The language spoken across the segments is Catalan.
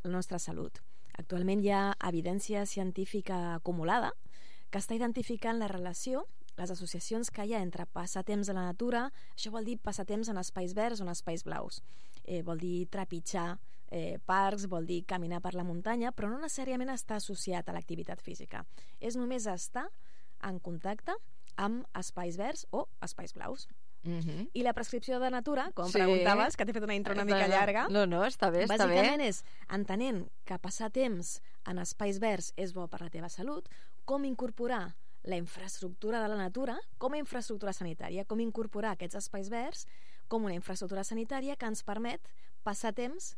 la nostra salut. Actualment hi ha evidència científica acumulada que està identificant la relació, les associacions que hi ha entre passatemps a la natura. Això vol dir passatemps en espais verds o en espais blaus. Vol dir trepitjar parcs, vol dir caminar per la muntanya, però no necessàriament està associat a l'activitat física. És només estar en contacte amb espais verds o espais blaus. I la prescripció de natura, com preguntaves, que t'he fet una intro una mica llarga. No, està bé, està bé. Bàsicament és, entenent que passar temps en espais verds és bo per la teva salut, com incorporar la infraestructura de la natura com a infraestructura sanitària, com incorporar aquests espais verds com una infraestructura sanitària que ens permet passar temps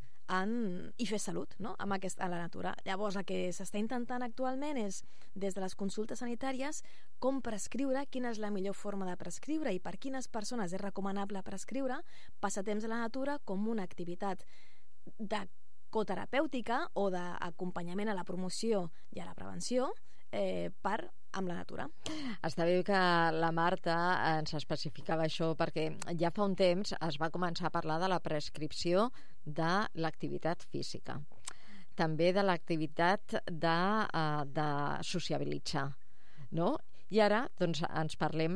i fer salut, no? a la natura. Llavors, el que s'està intentant actualment és, des de les consultes sanitàries, com prescriure, quina és la millor forma de prescriure i per quines persones és recomanable prescriure passar temps a la natura com una activitat de coterapèutica o d'acompanyament a la promoció i a la prevenció amb la natura. Està bé que la Marta ens especificava això perquè ja fa un temps es va començar a parlar de la prescripció de l'activitat física, també de l'activitat de sociabilitzar, no? I ara doncs, en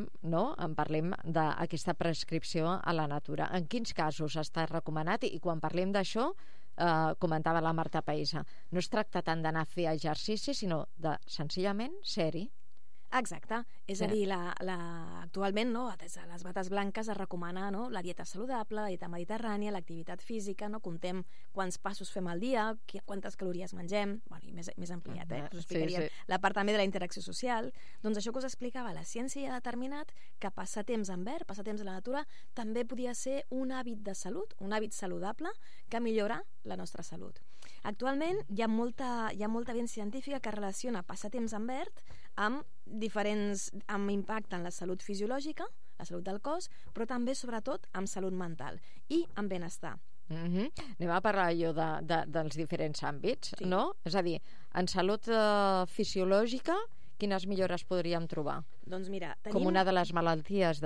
parlem d'aquesta prescripció a la natura. En quins casos està recomanat? I quan parlem d'això, comentava la Marta Païssa, no es tracta tant d'anar a fer exercici, sinó de senzillament ser-hi. Exacte, és a dir, actualment, des de les bates blanques es recomana la dieta saludable, la dieta mediterrània, l'activitat física, contem quants passos fem al dia, quantes calories mengem, i més ampliat, us explicaria la part també de la interacció social. Doncs això que us explicava, la ciència ja ha determinat que passar temps en verd, passar temps a la natura, també podia ser un hàbit de salut, un hàbit saludable que millora la nostra salut. Actualment hi ha molta evidència científica que relaciona passar temps en verd amb impacte en la salut fisiològica, la salut del cos, però també, sobretot, amb salut mental i amb benestar. Anem a parlar dels diferents àmbits, no? És a dir, en salut fisiològica, quines millores podríem trobar? Doncs mira, com una de les malalties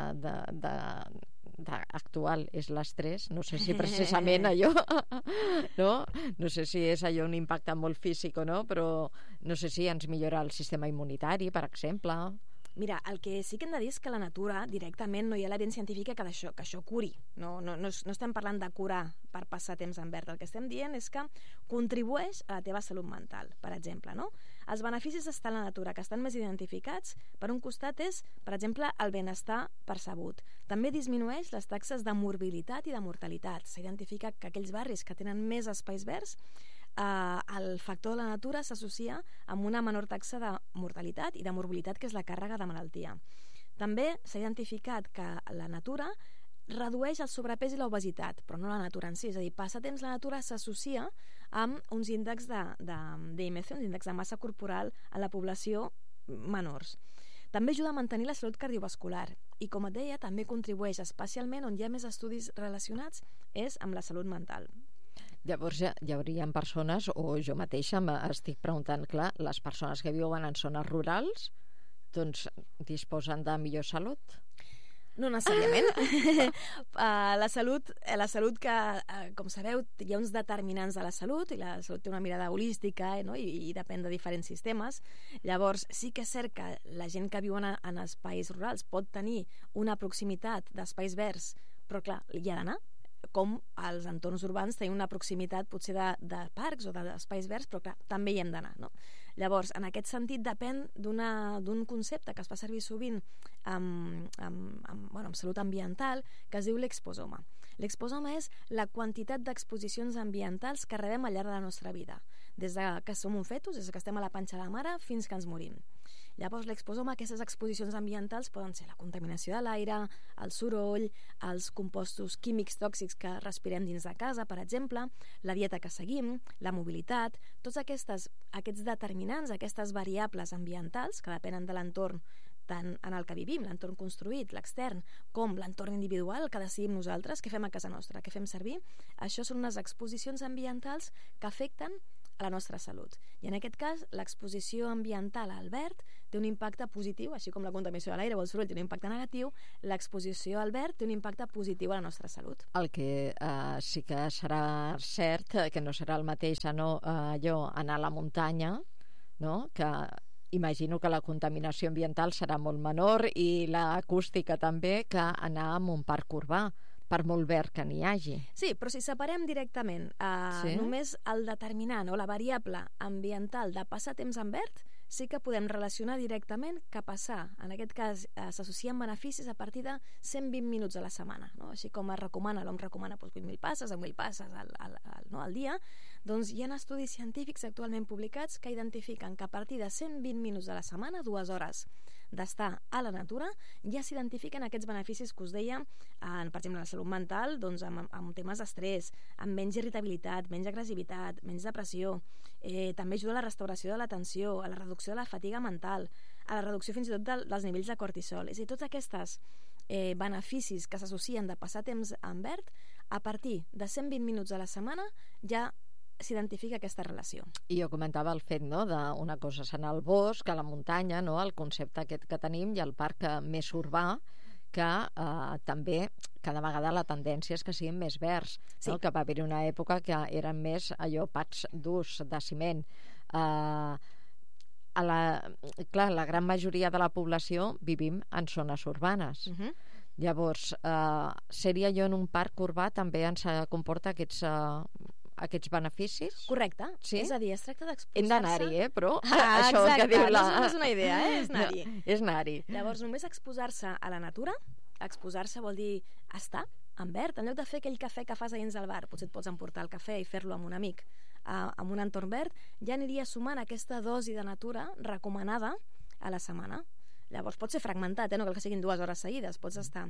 actual és l'estrès, no sé si precisament allò no sé si és allò un impacte molt físic o no, però no sé si ens millora el sistema immunitari, per exemple. Mira, el que sí que hem de dir és que la natura directament no hi ha l'evidència científica que això curi. No estem parlant de curar per passar temps en verd. El que estem dient és que contribueix a la teva salut mental, per exemple, no? Els beneficis d'estar a la natura que estan més identificats, per un costat és, per exemple, el benestar percebut. També disminueix les taxes de morbilitat i de mortalitat. S'identifica que aquells barris que tenen més espais verds, el factor de la natura s'associa amb una menor taxa de mortalitat i de morbilitat, que és la càrrega de malaltia. També s'ha identificat que la natura redueix el sobrepès i l'obesitat, però no la natura en si. És a dir, passar temps a la natura s'associa amb uns índexs d'IMC, uns índexs de massa corporal a la població menors. També ajuda a mantenir la salut cardiovascular i, com et deia, també contribueix especialment on hi ha més estudis relacionats és amb la salut mental. Llavors hi hauria persones, o jo mateixa m'estic preguntant, clar, les persones que viuen en zones rurals doncs disposen de millor salut? No necessàriament. La salut que, com sabeu, hi ha uns determinants de la salut, i la salut té una mirada holística, i depèn de diferents sistemes. Llavors, sí que és cert que la gent que viu en espais rurals pot tenir una proximitat d'espais verds, però clar, hi ha d'anar. Com als entorns urbans tenim una proximitat potser de parcs o d'espais verds, però clar, també hi hem d'anar, no? Llavors, en aquest sentit, depèn d'un concepte que es fa servir sovint amb salut ambiental, que es diu l'exposoma. L'exposoma és la quantitat d'exposicions ambientals que rebem al llarg de la nostra vida, des que som un fetus, des que estem a la panxa de la mare, fins que ens morim. Llavors, l'exposoma, aquestes exposicions ambientals poden ser la contaminació de l'aire, el soroll, els compostos químics tòxics que respirem dins de casa, per exemple, la dieta que seguim, la mobilitat, tots aquests determinants, aquestes variables ambientals que depenen de l'entorn tant en el que vivim, l'entorn construït, l'extern, com l'entorn individual que decidim nosaltres, què fem a casa nostra, què fem servir. Això són unes exposicions ambientals que afecten a la nostra salut. I en aquest cas, l'exposició ambiental al verd té un impacte positiu, així com la contaminació de l'aire o el soroll té un impacte negatiu, l'exposició al verd té un impacte positiu a la nostra salut. El que sí que serà cert, que no serà el mateix allò anar a la muntanya, no? Que imagino que la contaminació ambiental serà molt menor i l'acústica també, que anar a un parc urbà, per molt verd que n'hi hagi. Sí, però si separem directament només el determinant o la variable ambiental de passar temps en verd, sí que podem relacionar directament que passar, en aquest cas s'associen beneficis a partir de 120 minuts a la setmana, no? Així com es recomana, l'OMS recomana 8.000 passes, 10.000 passes al dia, doncs hi ha estudis científics actualment publicats que identifiquen que a partir de 120 minuts a la setmana, 2 hores d'estar a la natura, ja s'identifiquen aquests beneficis que us deia, per exemple, la salut mental, doncs amb temes d'estrès, amb menys irritabilitat, menys agressivitat, menys depressió, també ajuda a la restauració de l'atenció, a la reducció de la fatiga mental, a la reducció fins i tot dels nivells de cortisol. És a dir, tots aquests beneficis que s'associen de passar temps en verd, a partir de 120 minuts a la setmana ja s'identifica aquesta relació. I jo comentava el fet, no?, d'una cosa és anar al bosc, a la muntanya, no?, el concepte aquest que tenim, i el parc més urbà, que també cada vegada la tendència és que siguin més verds, no? Que va haver-hi una època que eren més allò pats durs de ciment. Clar, la gran majoria de la població vivim en zones urbanes. Llavors, ser-hi allò en un parc urbà també ens comporta aquests beneficis? Correcte. Sí? És a dir, es tracta d'exposar-se... Hem d'anar-hi, però... Això exacte, que diu no és una idea, és anar-hi. És anar-hi. Llavors, només exposar-se a la natura, exposar-se vol dir estar en verd, en lloc de fer aquell cafè que fas a dins del bar, potser et pots emportar el cafè i fer-lo amb un amic, amb un entorn verd, ja aniria sumant aquesta dosi de natura recomanada a la setmana. Llavors pot ser fragmentat, no cal que siguin 2 hores seguides, pots estar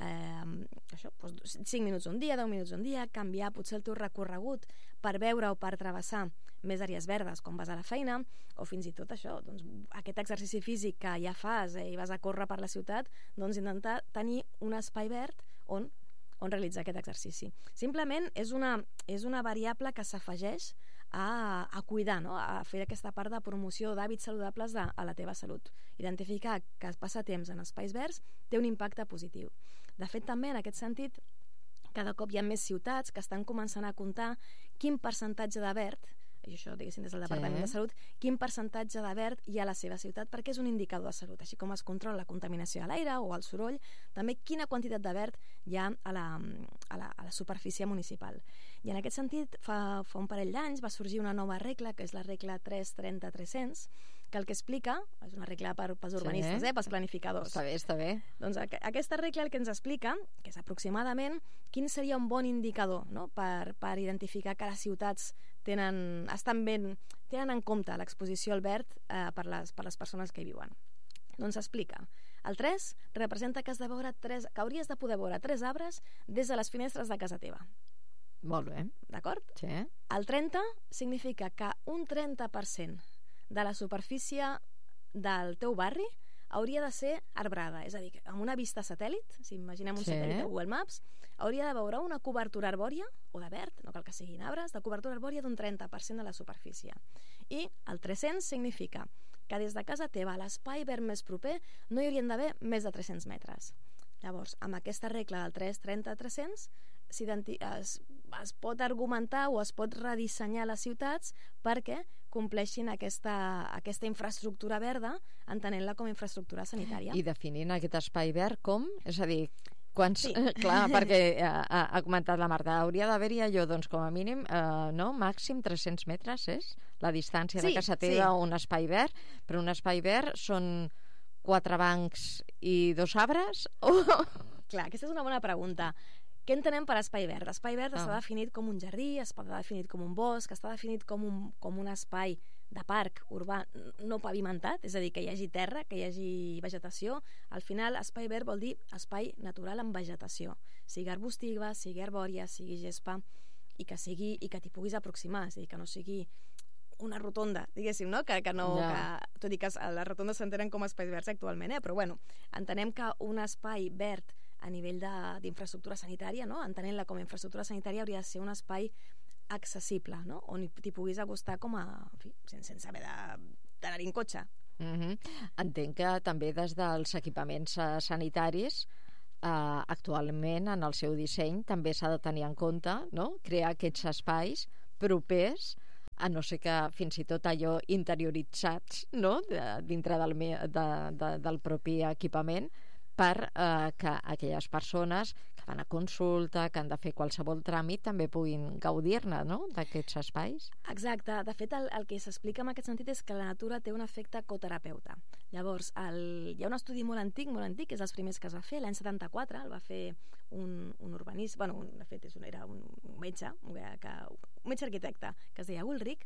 5 minuts un dia, 10 minuts un dia, canviar potser el teu recorregut per veure o per travessar més àrees verdes quan vas a la feina, o fins i tot això, doncs, aquest exercici físic que ja fas i vas a córrer per la ciutat, doncs intentar tenir un espai verd on realitzar aquest exercici. Simplement és una variable que s'afegeix a cuidar, no? A fer aquesta part de promoció d'hàbits saludables a la teva salut. Identificar que passar temps en espais verds té un impacte positiu. De fet, també en aquest sentit, cada cop hi ha més ciutats que estan començant a comptar quin percentatge de verd, i això, diguéssim, des del Departament de Salut, quin percentatge de verd hi ha a la seva ciutat, perquè és un indicador de salut, així com es controla la contaminació de l'aire o el soroll, també quina quantitat de verd hi ha a la superfície municipal. I en aquest sentit, fa un parell d'anys va sorgir una nova regla, que és la regla 330-300, que el que explica, és una regla pels urbanistes, pels planificadors. Està bé. Doncs aquesta regla el que ens explica, que és aproximadament quin seria un bon indicador, no? per identificar que les ciutats tenen en compte l'exposició al verd per les persones que hi viuen. Doncs explica. El 3 representa que hauries de poder veure 3 arbres des de les finestres de casa teva. Molt bé. D'acord? Sí. El 30 significa que un 30% de la superfície del teu barri hauria de ser arbrada, és a dir, amb una vista satèl·lit, si imaginem un satèl·lit de Google Maps, hauria de veure una cobertura arbòria, o de verd, no cal que siguin arbres, de cobertura arbòria d'un 30% de la superfície. I el 300 significa que des de casa teva a l'espai verd més proper no hi haurien d'haver més de 300 metres. Llavors, amb aquesta regla del 330-300 es pot argumentar o es pot redissenyar les ciutats perquè compleixin aquesta infraestructura verda, entenent-la com a infraestructura sanitària. I definint aquest espai verd com? És a dir, quants... Sí. Clar, perquè ha comentat la Marta, hauria d'haver-hi allò, doncs, com a mínim, màxim 300 metres, és? La distància de casa teva a un espai verd, però un espai verd són 4 bancs i 2 arbres? Clar, aquesta és una bona pregunta. Què entenem per espai verd? L'espai verd està definit com un jardí, està definit com un bosc, està definit com un espai de parc urbà no pavimentat, és a dir, que hi hagi terra, que hi hagi vegetació. Al final, espai verd vol dir espai natural amb vegetació, sigui arbustiva, sigui arbòria, sigui gespa, i que t'hi puguis aproximar, és a dir, que no sigui una rotonda, diguéssim, no? Que tot i que les rotondes s'entenen com espais verds actualment, però bueno, entenem que un espai verd a nivell d'infraestructura sanitària, no? Entenent-la com a infraestructura sanitària, hauria de ser un espai accessible, no? On t'hi puguis acostar com a... En fi, sense haver d'anar-hi en cotxe. Entenc que també des dels equipaments sanitaris actualment en el seu disseny també s'ha de tenir en compte, no? Crear aquests espais propers a no ser que fins i tot allò interioritzats, no? Dintre del propi equipament, per que aquelles persones que van a consulta, que han de fer qualsevol tràmit, també puguin gaudir-ne, no?, d'aquests espais. Exacte. De fet, el que s'explica en aquest sentit és que la natura té un efecte coterapeuta. Llavors, hi ha un estudi molt antic, que és dels primers que es va fer, l'any 74, el va fer un urbanista, de fet era un metge, un metge arquitecte, que es deia Ulrich,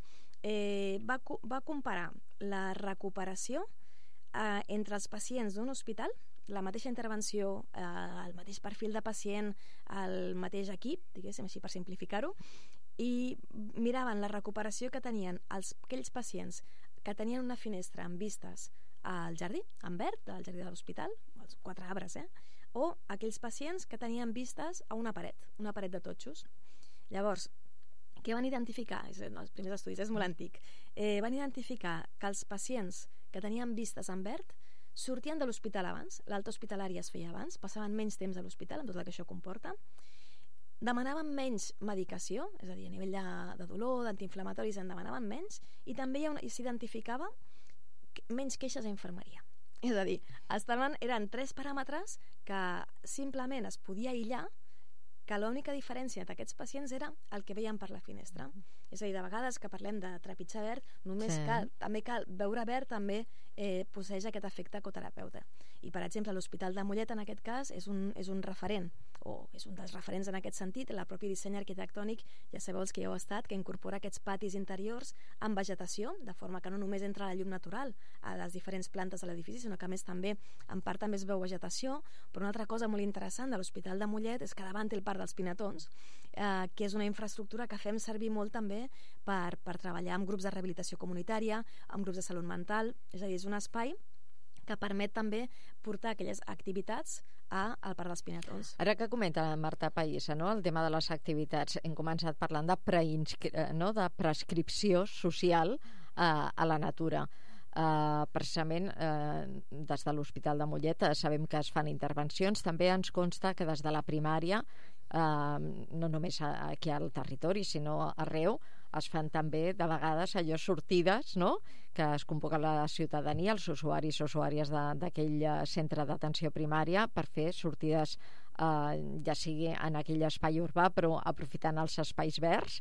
va comparar la recuperació entre els pacients d'un hospital, la mateixa intervenció, el mateix perfil de pacient, el mateix equip, diguéssim així per simplificar-ho, i miraven la recuperació que tenien aquells pacients que tenien una finestra amb vistes al jardí, en verd, al jardí de l'hospital, els 4 arbres, o aquells pacients que tenien vistes a una paret de totxos. Llavors, què van identificar? Els primers estudis, és molt antic. Van identificar que els pacients que tenien vistes en verd sortien de l'hospital abans, l'alta hospitalària es feia abans, passaven menys temps a l'hospital, amb tot el que això comporta, demanaven menys medicació, és a dir, a nivell de dolor, d'antiinflamatoris en demanaven menys, i també s'identificava menys queixes a infermeria. És a dir, eren 3 paràmetres que simplement es podia aïllar, que l'única diferència entre aquests pacients era el que veien per la finestra. És a dir, de vegades que parlem de trepitjar verd, també cal veure verd, també posseix aquest efecte coterapeuta. I, per exemple, l'Hospital de Mollet, en aquest cas, és un referent, o és un dels referents en aquest sentit. El propi disseny arquitectònic, ja sabeu els que hi heu estat, que incorpora aquests patis interiors amb vegetació, de forma que no només entra la llum natural a les diferents plantes de l'edifici, sinó que a més també, en part també es veu vegetació. Però una altra cosa molt interessant de l'Hospital de Mollet és que davant té el Parc dels Pinatons, que és una infraestructura que fem servir molt també per treballar amb grups de rehabilitació comunitària, amb grups de salut mental. És a dir, és un espai que permet també portar aquelles activitats al Parc dels Pinatons. Ara que comenta Marta Pallissa, no?, el tema de les activitats, hem començat parlant de prescripció social a la natura. Precisament des de l'Hospital de Mollet sabem que es fan intervencions. També ens consta que des de la primària, no només aquí al territori sinó arreu, es fan també de vegades allò sortides, no?, que es convoca la ciutadania, els usuaris o usuàries d'aquell centre d'atenció primària, per fer sortides, ja sigui en aquell espai urbà, però aprofitant els espais verds.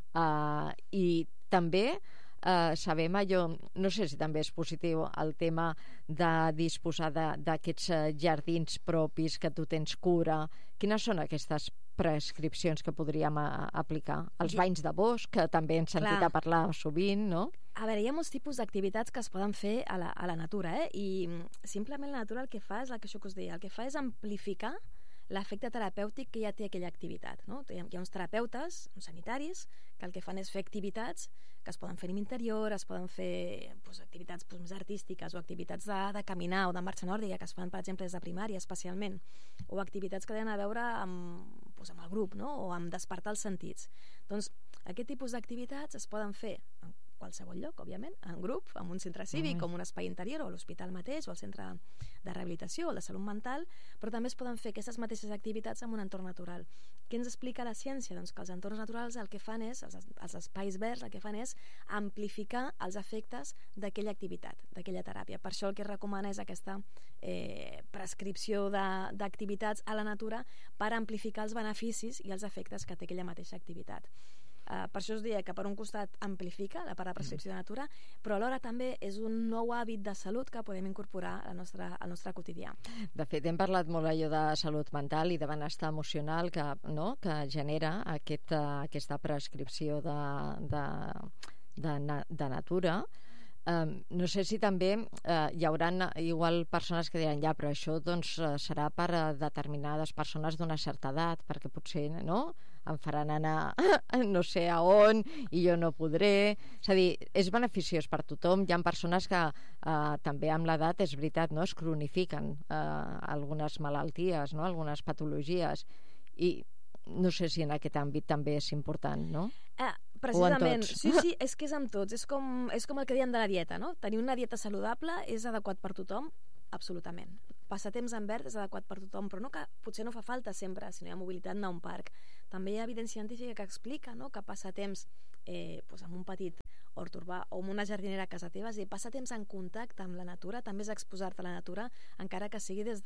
I també sabem allò, no sé si també és positiu el tema de disposar d'aquests jardins propis, que tu tens cura. Quines són aquestes prescripcions que podríem aplicar? Els banys de bosc, que també hem sentit a parlar sovint, no? A veure, hi ha molts tipus d'activitats que es poden fer a la natura, i simplement la natura el que fa és el que això que us deia, el que fa és amplificar l'efecte terapèutic que ja té aquella activitat, no? Hi ha uns terapeutes, uns sanitaris, que el que fan és fer activitats que es poden fer en interior, es poden fer activitats més artístiques o activitats de caminar o de marxa nòrdica, que es fan, per exemple, des de primària especialment, o activitats que tenen a veure amb el grup, no?, o amb despertar els sentits. Doncs aquest tipus d'activitats es poden fer en qualsevol lloc, òbviament, en grup, en un centre cívic, com un espai interior, o a l'hospital mateix, o al centre de rehabilitació o de salut mental, però també es poden fer aquestes mateixes activitats en un entorn natural. Què ens explica la ciència? Doncs que els entorns naturals el que fan és, els espais verds, el que fan és amplificar els efectes d'aquella activitat, d'aquella teràpia. Per això el que es recomana és aquesta prescripció d'activitats a la natura per amplificar els beneficis i els efectes que té aquella mateixa activitat. Per això us deia que per un costat amplifica la part de prescripció de natura, però alhora també és un nou hàbit de salut que podem incorporar al nostre quotidià. De fet, hem parlat molt allò de salut mental i de benestar emocional que genera aquesta prescripció de natura. No sé si també hi haurà igual persones que diran ja, però això doncs serà per a determinades persones d'una certa edat, perquè potser em faran anar no sé a on i jo no podré. És a dir, és beneficiós per tothom. Hi ha persones que també amb l'edat, és veritat, es cronifiquen algunes malalties, algunes patologies, i no sé si en aquest àmbit també és important, no? Precisament, sí, és que és amb tots. És com el que diem de la dieta, no? Tenir una dieta saludable és adequat per tothom, absolutament. Passar temps en verd és adequat per tothom, però no que potser no fa falta sempre, si no hi ha mobilitat, anar a un parc. També hi ha evidència científica que explica, no?, que passar temps amb un petit hort urbà o amb una jardinera a casa teva, és a dir, passar temps en contacte amb la natura també és exposar-te a la natura, encara que sigui des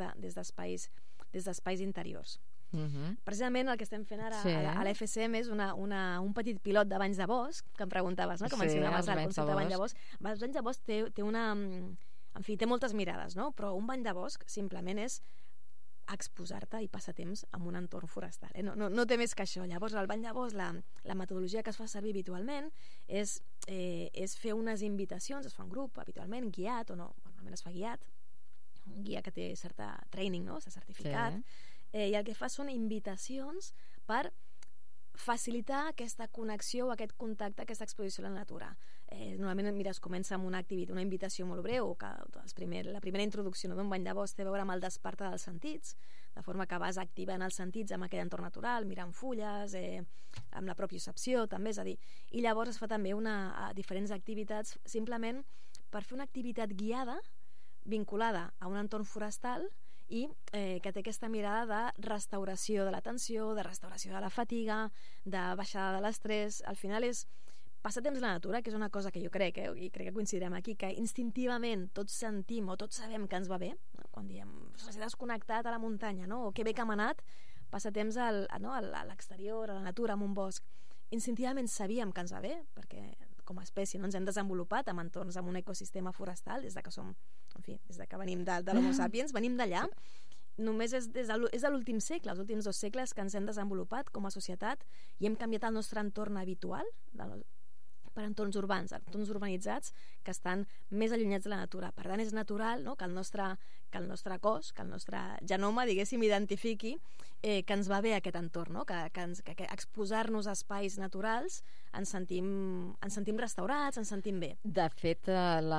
d'espais interiors. Precisament el que estem fent ara a l'FCM és un petit pilot de banys de bosc, que em preguntaves, no?, que mencionaves el concepte de bany de bosc. Els banys de bosc té una... En fi, té moltes mirades, no? Però un bany de bosc simplement és exposar-te i passar temps en un entorn forestal. No té més que això. Llavors, el bany de bosc, la metodologia que es fa servir habitualment és fer unes invitacions, es fa en grup, habitualment, guiat, o no, normalment es fa guiat, un guia que té certa training, no?, s'ha certificat, i el que fa són invitacions per facilitar aquesta connexió, aquest contacte, aquesta exposició a la natura. Normalment, mira, es comença amb una invitació molt breu, que la primera introducció d'un bany de bosc té a veure amb el despertar dels sentits, de forma que vas activant els sentits amb aquell entorn natural, mirant fulles, amb la propiocepció, també, és a dir, i llavors es fa també diferents activitats simplement per fer una activitat guiada vinculada a un entorn forestal i que té aquesta mirada de restauració de la tensió, de restauració de la fatiga, de baixada de l'estrès. Al final és passar temps a la natura, que és una cosa que jo crec, i crec que coincidirem aquí, que instintivament tots sentim o tots sabem que ens va bé, no? Quan diem, s'ha desconnectat a la muntanya, no?, o que bé que hem anat, passar temps a l'exterior, a la natura, en un bosc. Instintivament sabíem que ens va bé, perquè com a espècie no ens hem desenvolupat en entorns amb un ecosistema forestal des de que venim de l'Homo sapiens, venim d'allà. Només és de l'últim segle, els últims 2 segles que ens hem desenvolupat com a societat i hem canviat el nostre entorn habitual per entorns urbans, entorns urbanitzats que estan més allunyats de la natura. Per tant, és natural, no?, que el nostre cos, que el nostre genoma, diguéssim, identifiqui que ens va bé aquest entorn, no?, que exposar-nos a espais naturals ens sentim restaurats, ens sentim bé. De fet,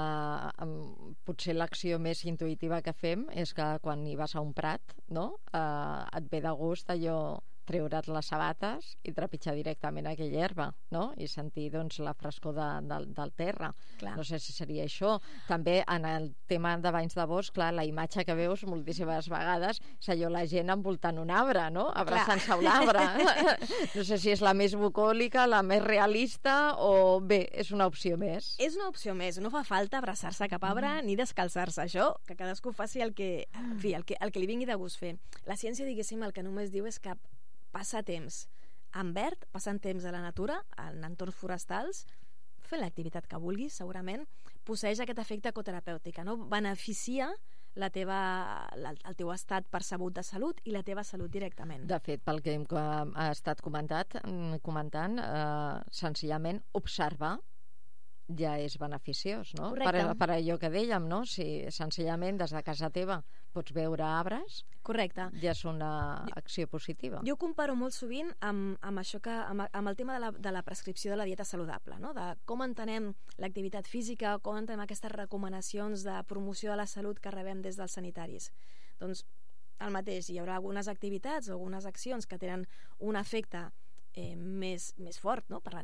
potser l'acció més intuïtiva que fem és que quan hi vas a un prat, no?, et ve de gust allò treure't les sabates i trepitjar directament aquella herba, no?, i sentir, doncs, la frescor del terra. Clar. No sé si seria això. També en el tema de banys de bosc, clar, la imatge que veus moltíssimes vegades és allò, la gent envoltant un arbre, no?, abraçant-se a un arbre. No sé si és la més bucòlica, la més realista, o bé, és una opció més. És una opció més. No fa falta abraçar-se a cap arbre ni descalçar-se. Això, que cadascú faci el que li vingui de gust fer. La ciència, diguéssim, el que només diu és que passar temps en verd, passant temps a la natura, en entorns forestals, fent l'activitat que vulguis, segurament, posseeix aquest efecte ecoterapèutic, no? Beneficia el teu estat percebut de salut i la teva salut directament. De fet, pel que hem estat comentant, senzillament observar ja és beneficiós, no? Per allò que dèiem, no? Si senzillament des de casa teva pots veure arbres, correcte, ja és una acció positiva. Jo ho comparo molt sovint amb això amb el tema de la prescripció de la dieta saludable, no? De com entenem l'activitat física, com entenem aquestes recomanacions de promoció de la salut que rebem des dels sanitaris. Doncs el mateix, hi haurà algunes activitats o algunes accions que tenen un efecte més fort, no?, per la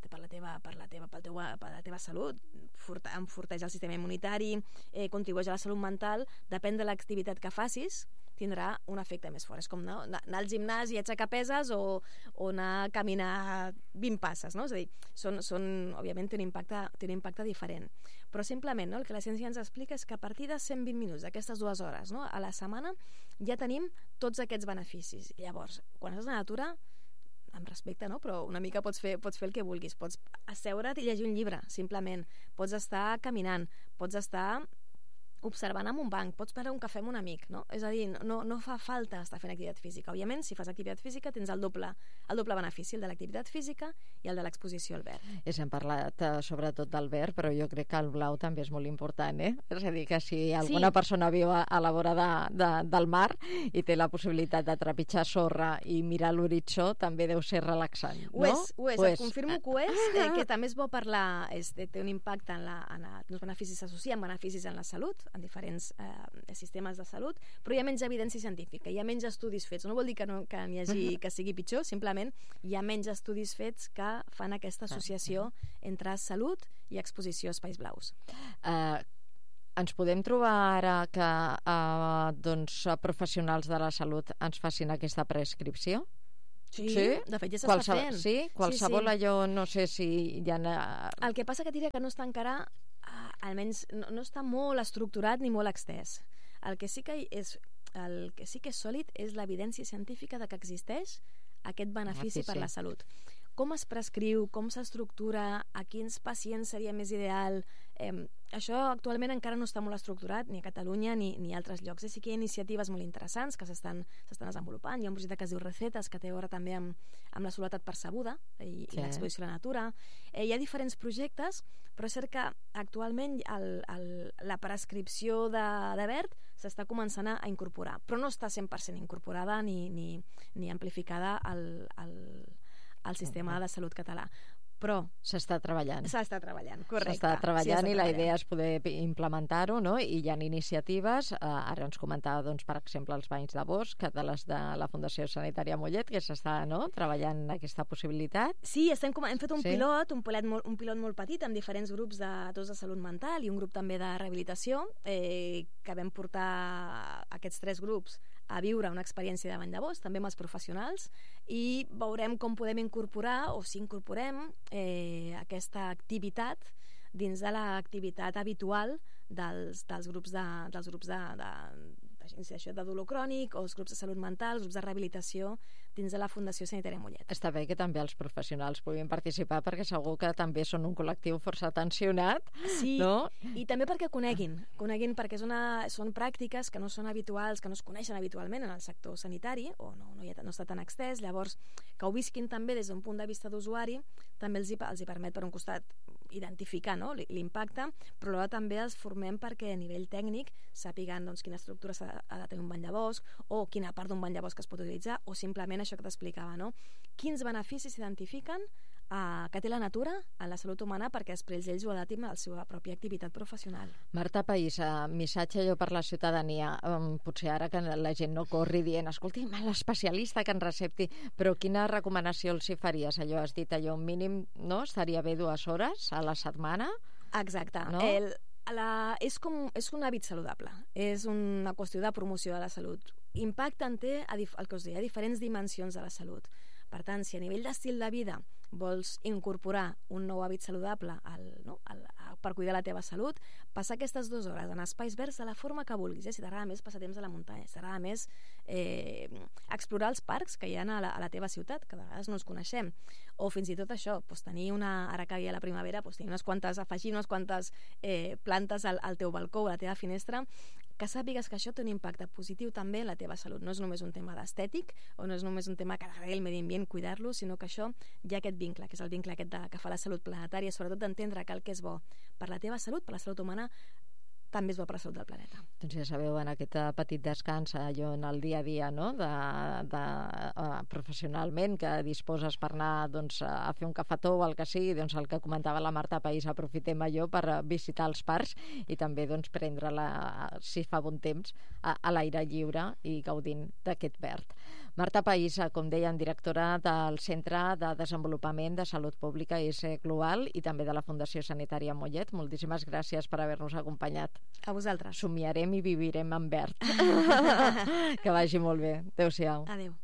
teva salut, enforteix el sistema immunitari, contribueix a la salut mental. Depèn de l'activitat que facis, tindrà un efecte més fort. És com anar al gimnàs i aixecar peses o anar a caminar 20 passes, no? És a dir, òbviament té un impacte diferent. Però simplement, no?, el que la ciència ens explica és que a partir de 120 minuts, d'aquestes 2 hores, no?, a la setmana, ja tenim tots aquests beneficis. Llavors, quan estàs a la natura, amb respecte, no?, però una mica pots fer el que vulguis. Pots asseure't i llegir un llibre, simplement. Pots estar caminant, pots estar observant amb un banc, pots prendre un cafè amb un amic, no? És a dir, no fa falta estar fent activitat física. Òbviament, si fas activitat física tens el doble benefici, el de l'activitat física i el de l'exposició al verd. Hem parlat sobretot del verd, però jo crec que el blau també és molt important, eh? És a dir, que si alguna persona viu a la vora del mar i té la possibilitat de trepitjar sorra i mirar l'horitzó, també deu ser relaxant, no? Ho és. Et confirmo que ho és, que també és bo parlar, té un impacte en els beneficis, s'associa amb beneficis en la salut, sistemes de salut, però hi ha menys evidència científica, hi ha menys estudis fets. No vol dir que n'hi hagi, que sigui pitjor, simplement hi ha menys estudis fets que fan aquesta associació entre salut i exposició a espais blaus. Ens podem trobar ara que professionals de la salut ens facin aquesta prescripció? Sí, de fet ja s'està fent. Sí? Qualsevol allò, no sé si hi ha... El que passa que diria que no està encara, almenys no està molt estructurat ni molt extès. El que sí que és sòlid és l'evidència científica de que existeix aquest benefici per la salut. Com es prescriu, com s'estructura, a quins pacients seria més ideal... Això actualment encara no està molt estructurat, ni a Catalunya ni a altres llocs. Sí que hi ha iniciatives molt interessants que s'estan desenvolupant. Hi ha un projecte que es diu Recetes, que té a veure també amb la soledat percebuda i l'exposició a la natura. Hi ha diferents projectes, però és cert que actualment la prescripció de verd s'està començant a incorporar, però no està 100% incorporada ni amplificada al sistema de salut català. Però s'està treballant. Correcte. S'està treballant i la idea és poder implementar-ho, no? I hi ha iniciatives, ara ens comentava, per exemple, els banys de bosc, de les de la Fundació Sanitària Mollet, que s'està treballant aquesta possibilitat. Sí, hem fet un pilot molt petit amb diferents grups de salut mental i un grup també de rehabilitació, que vam portar aquests 3 grups a viure una experiència de bany de bosc, també amb els professionals, i veurem com podem incorporar, o si incorporem, aquesta activitat dins de l'activitat habitual dels grups de dolor crònic, o els grups de salut mental, els grups de rehabilitació dins de la Fundació Sanitària Mollet. Està bé que també els professionals puguin participar, perquè segur que també són un col·lectiu força tensionat. Sí, no? I també perquè coneguin perquè són pràctiques que no són habituals, que no es coneixen habitualment en el sector sanitari, o no està tan extès. Llavors, que ho visquin també des d'un punt de vista d'usuari, també els hi permet, per un costat, identificar l'impacte, però alhora també els formem perquè a nivell tècnic sàpiguen quina estructura ha de tenir un bany de bosc, o quina part d'un bany de bosc es pot utilitzar, o simplement això que t'explicava, quins beneficis s'identifiquen que té la natura en la salut humana, perquè després ells ho adaptin a la seva pròpia activitat professional. Marta País, missatge per la ciutadania, potser ara que la gent no corri dient, escolti, l'especialista que ens recepti, però quina recomanació els hi faries? Allò has dit, un mínim, no? Estaria bé 2 hores a la setmana? Exacte. No? És un hàbit saludable, és una qüestió de promoció de la salut. Impacte en té, el que us deia, diferents dimensions de la salut. Per tant, si a nivell d'estil de vida vols incorporar un nou hàbit saludable per cuidar la teva salut, passar aquestes 2 hores en espais verds de la forma que vulguis. Si t'agrada més passar temps a la muntanya, si t'agrada més explorar els parcs que hi ha a la teva ciutat, que de vegades no els coneixem, o fins i tot això, tenir ara que hi ha la primavera, afegir unes quantes plantes al teu balcó o a la teva finestra, que sàpigues que això té un impacte positiu també en la teva salut. No és només un tema d'estètic, o no és només un tema que agrada el medi ambient, cuidar-lo, sinó que això hi ha aquest vincle, que és el vincle aquest que fa la salut planetària, sobretot d'entendre que el que és bo per la teva salut, per la salut humana, també és bo per la salut del planeta. Doncs ja sabeu, en aquest petit descans, allò en el dia a dia, no?, professionalment, que disposes per anar a fer un cafetó o el que sigui, el que comentava la Marta País, aprofitem allò per visitar els parcs i també prendre-la, si fa bon temps, a l'aire lliure i gaudint d'aquest verd. Marta País, com dèiem, directora del Centre de Desenvolupament de Salut Pública IS Global i també de la Fundació Sanitària Mollet. Moltíssimes gràcies per haver-nos acompanyat. A vosaltres. Somiarem i vivirem en verd. Que vagi molt bé. Adéu-siau. Adéu.